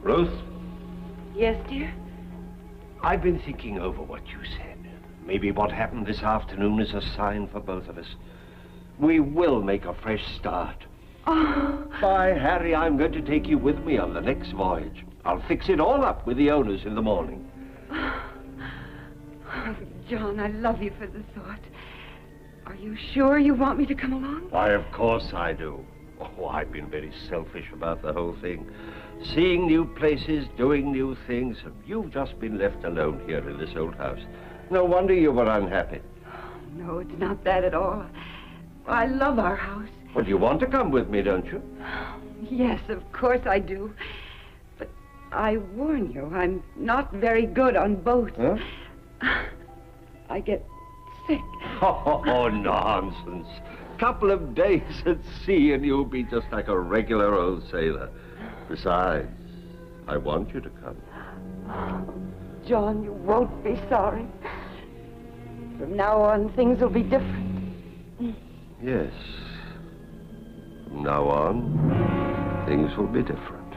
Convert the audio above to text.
Ruth? Yes, dear? I've been thinking over what you said. Maybe what happened this afternoon is a sign for both of us. We will make a fresh start. Oh. By Harry, I'm going to take you with me on the next voyage. I'll fix it all up with the owners in the morning. Oh, John, I love you for the thought. Are you sure you want me to come along? Why, of course I do. Oh, I've been very selfish about the whole thing. Seeing new places, doing new things. You've just been left alone here in this old house. No wonder you were unhappy. Oh, no, it's not that at all. I love our house. Well, you want to come with me, don't you? Yes, of course I do. But I warn you, I'm not very good on boats. Huh? I get sick. Oh, nonsense. Couple of days at sea and you'll be just like a regular old sailor. Besides, I want you to come. John, you won't be sorry. From now on, things will be different. Yes. From now on, things will be different.